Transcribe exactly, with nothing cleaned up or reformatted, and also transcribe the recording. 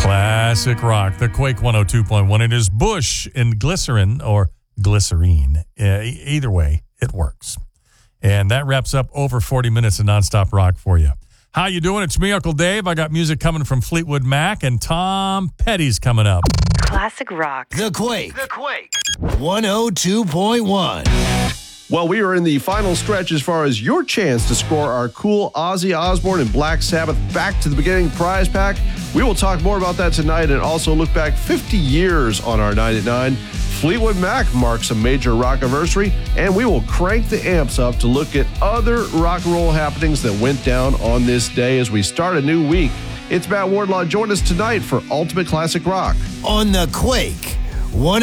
Classic rock, the Quake one oh two point one. It is Bush and Glycerin or Glycerine. Uh, e- either way, it works. And that wraps up over forty minutes of nonstop rock for you. How you doing? It's me, Uncle Dave. I got music coming from Fleetwood Mac, and Tom Petty's coming up. Classic rock. The Quake. The Quake. one oh two point one. Well, we are in the final stretch as far as your chance to score our cool Ozzy Osbourne and Black Sabbath Back to the Beginning prize pack. We will talk more about that tonight and also look back fifty years on our nine at nine. Fleetwood Mac marks a major rock anniversary, and we will crank the amps up to look at other rock and roll happenings that went down on this day as we start a new week. It's Matt Wardlaw. Join us tonight for Ultimate Classic Rock On the Quake. One